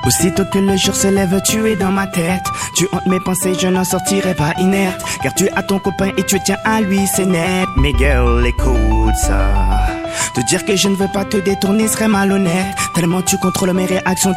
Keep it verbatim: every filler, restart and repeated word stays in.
Aussitôt que le jour se lève, tu es dans ma tête. Tu hantes mes pensées, je n'en sortirai pas inerte. Car tu as ton copain et tu tiens à lui, c'est net. Mais girl, écoute ça. Te dire que je ne veux pas te détourner serait malhonnête. Tellement tu contrôles mes réactions,